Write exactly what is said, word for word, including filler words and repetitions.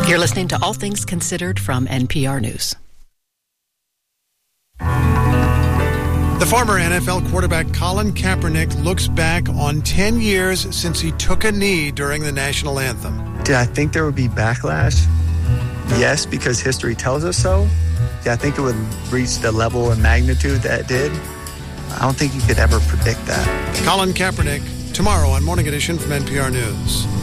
You're listening to All Things Considered from N P R News. The former N F L quarterback Colin Kaepernick looks back on ten years since he took a knee during the national anthem. Did I think there would be backlash? Yes, because history tells us so. Did I think it would reach the level and magnitude that it did? I don't think you could ever predict that. Colin Kaepernick, tomorrow on Morning Edition from N P R News.